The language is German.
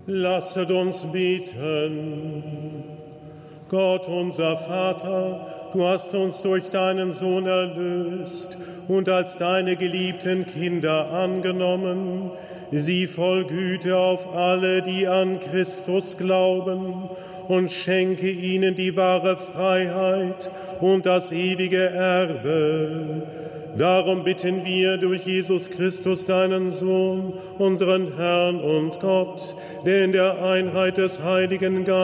Lasset uns beten. Gott, unser Vater, du hast uns durch deinen Sohn erlöst und als deine geliebten Kinder angenommen. Sieh voll Güte auf alle, die an Christus glauben, und schenke ihnen die wahre Freiheit und das ewige Erbe. Darum bitten wir durch Jesus Christus, deinen Sohn, unseren Herrn und Gott, der in der Einheit des Heiligen Geistes